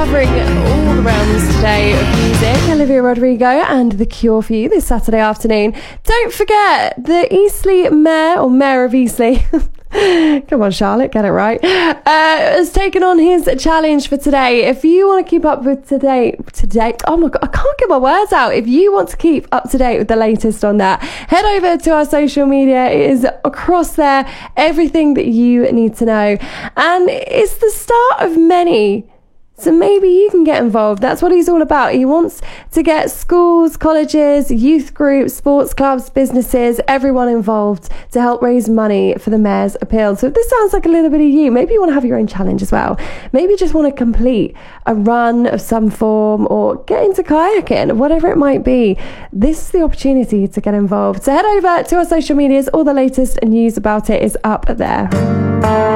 covering all the realms today of music. Olivia Rodrigo and The Cure for you this Saturday afternoon. Don't forget, the Eastleigh Mayor, or Mayor of Eastleigh, come on Charlotte, get it right, has taken on his challenge for today. If you want to keep up with today, oh my god, I can't get my words out. If you want to keep up to date with the latest on that, head over to our social media. It is across there, everything that you need to know, and it's the start of many. So maybe you can get involved. That's what he's all about. He wants to get schools, colleges, youth groups, sports clubs, businesses, everyone involved to help raise money for the Mayor's Appeal. So if this sounds like a little bit of you, maybe you want to have your own challenge as well. Maybe you just want to complete a run of some form or get into kayaking, whatever it might be. This is the opportunity to get involved. So head over to our social medias. All the latest news about it is up there.